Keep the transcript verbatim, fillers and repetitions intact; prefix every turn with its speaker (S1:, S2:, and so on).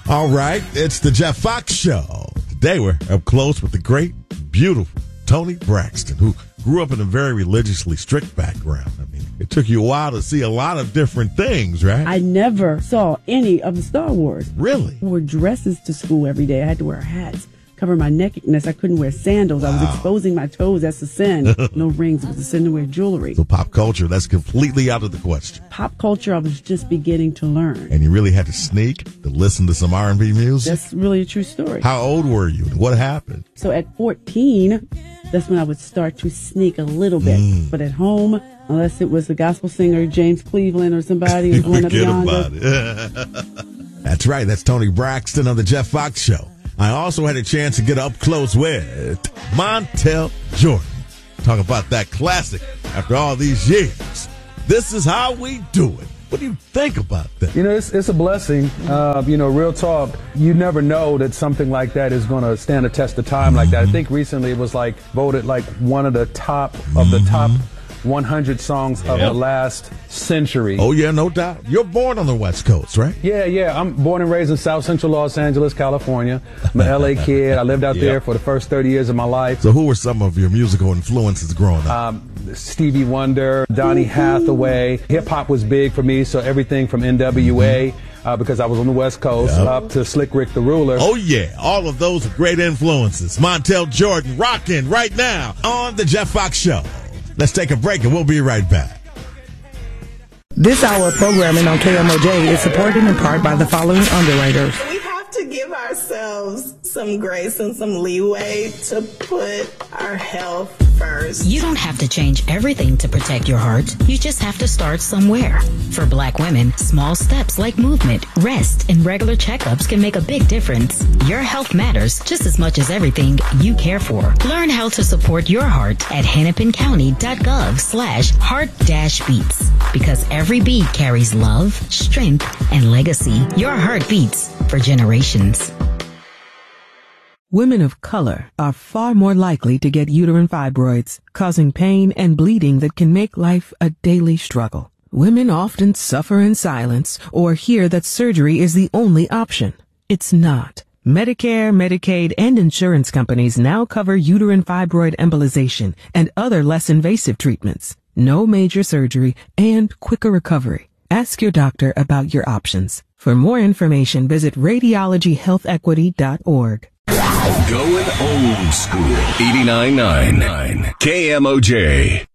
S1: All right, it's the Jeff Fox Show. Today we're up close with the great, beautiful Toni Braxton, who grew up in a very religiously strict background. I mean, it took you a while to see a lot of different things, right?
S2: I never saw any of the Star Wars.
S1: Really?
S2: I wore dresses to school every day. I had to wear hats, cover my nakedness. I couldn't wear sandals. Wow. I was exposing my toes. That's a sin. No rings. It was a sin to wear jewelry.
S1: So pop culture, that's completely out of the question.
S2: Pop culture, I was just beginning to learn.
S1: And you really had to sneak to listen to some R and B music?
S2: That's really a true story.
S1: How old were you and what happened?
S2: So at fourteen, that's when I would start to sneak a little bit. Mm. But at home, unless it was the gospel singer James Cleveland or somebody who's going up yonder.
S1: That's right. That's Toni Braxton on the Jeff Fox Show. I also had a chance to get up close with Montel Jordan. Talk about that classic after all these years. This is how we do it. What do you think about that?
S3: You know, it's, it's a blessing. Uh, you know, real talk, you never know that something like that is going to stand a test of time mm-hmm. like that. I think recently it was like voted like one of the top of mm-hmm. the top one hundred songs yep. of the last century.
S1: Oh, yeah, no doubt. You're born on the West Coast, right?
S3: Yeah, yeah. I'm born and raised in South Central Los Angeles, California. I'm an L A kid. I lived out yep. there for the first thirty years of my life.
S1: So who were some of your musical influences growing up?
S3: Um, Stevie Wonder, Donny Hathaway. Hip-hop was big for me, so everything from N W A, mm-hmm. uh, because I was on the West Coast, yep. up to Slick Rick the Ruler.
S1: Oh, yeah. All of those are great influences. Montel Jordan rocking right now on the Jeff Fox Show. Let's take a break and we'll be right back.
S4: This hour of programming on K M O J is supported in part by the following underwriters.
S5: We have to give ourselves some grace and some leeway to put our health first.
S6: You don't have to change everything to protect your heart. You just have to start somewhere. For Black women, small steps like movement, rest, and regular checkups can make a big difference. Your health matters just as much as everything you care for. Learn how to support your heart at hennepincounty.gov slash heart dash beats. Because every beat carries love, strength, and legacy. Your heart beats for generations.
S4: Women of color are far more likely to get uterine fibroids, causing pain and bleeding that can make life a daily struggle. Women often suffer in silence or hear that surgery is the only option. It's not. Medicare, Medicaid, and insurance companies now cover uterine fibroid embolization and other less invasive treatments. No major surgery and quicker recovery. Ask your doctor about your options. For more information, visit radiology health equity dot org.
S7: Going old school. eighty-nine point nine K M O J.